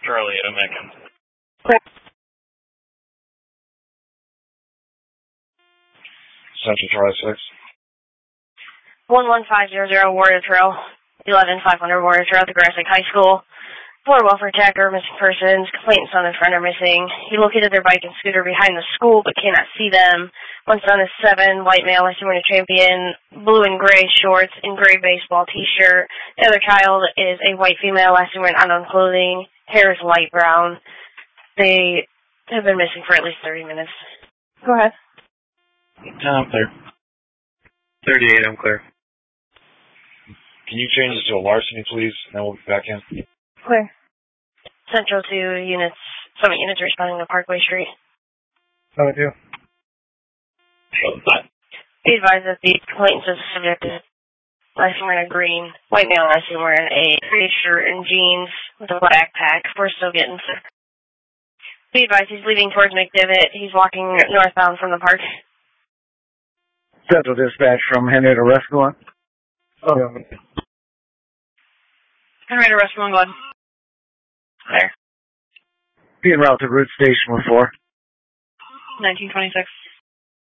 Charlie at Macon. Central Charlie 6. 11500 Warrior Trail, 11500 Warrior Trail at the Grass Lake High School. Floor welfare attacker, missing persons, complainant son and friend are missing. He located their bike and scooter behind the school but cannot see them. One son is 7, white male, assuming a champion, blue and gray shorts and gray baseball t-shirt. The other child is a white female, assuming unknown clothing, hair is light brown. They have been missing for at least 30 minutes. Go ahead. I'm clear. 38, I'm clear. Can you change this to a larceny, please? And then we'll be back in. Clear. Central 2 units, Summit units responding to Parkway Street. Summit 2. Be advised that the complainant is subject to wearing a green, white male, wearing a gray shirt and jeans with a backpack. We're still getting sick. Be advised he's leaving towards McDivitt. He's walking northbound from the park. Central dispatch from Henrietta Restaurant. Henrietta Restaurant, go ahead. There. Be en route to Route Station with 4. 1926.